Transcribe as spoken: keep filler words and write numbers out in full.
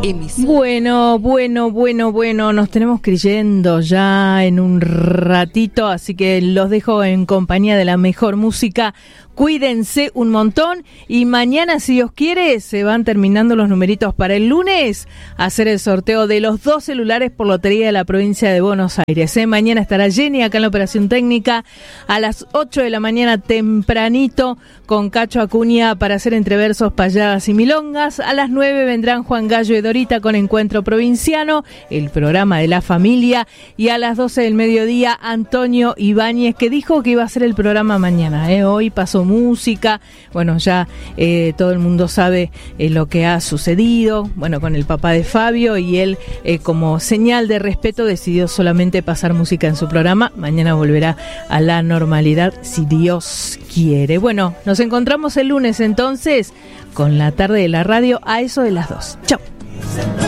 Emisora. Bueno, bueno, bueno, bueno, nos tenemos que ir yendo ya en un ratito, así que los dejo en compañía de la mejor música. Cuídense un montón y mañana, si Dios quiere, se van terminando los numeritos para el lunes hacer el sorteo de los dos celulares por lotería de la provincia de Buenos Aires. ¿eh? Mañana estará Jenny acá en la operación técnica a las ocho de la mañana tempranito con Cacho Acuña para hacer entreversos, payadas y milongas. A las nueve vendrán Juan Gallo y Dorita con Encuentro Provinciano, el programa de la familia. Y a las doce del mediodía Antonio Ibáñez, que dijo que iba a hacer el programa mañana. ¿eh? Hoy pasó música, bueno, ya eh, todo el mundo sabe eh, lo que ha sucedido, bueno, con el papá de Fabio, y él eh, como señal de respeto decidió solamente pasar música en su programa. Mañana volverá a la normalidad, si Dios quiere. Bueno, nos encontramos el lunes entonces con la tarde de la radio a eso de las dos. Chao.